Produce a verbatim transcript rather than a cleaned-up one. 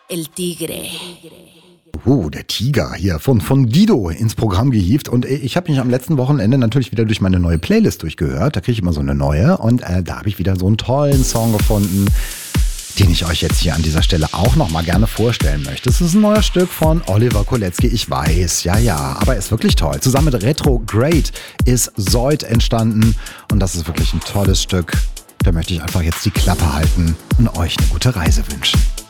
El Tigre. Oh, der Tiger hier von, von Guido ins Programm gehievt. Und ich habe mich am letzten Wochenende natürlich wieder durch meine neue Playlist durchgehört. Da kriege ich immer so eine neue. Und äh, da habe ich wieder so einen tollen Song gefunden, den ich euch jetzt hier an dieser Stelle auch nochmal gerne vorstellen möchte. Es ist ein neues Stück von Oliver Kolecki. Ich weiß, ja, ja, aber ist wirklich toll. Zusammen mit Retrograde ist Zoid entstanden. Und das ist wirklich ein tolles Stück. Da möchte ich einfach jetzt die Klappe halten und euch eine gute Reise wünschen.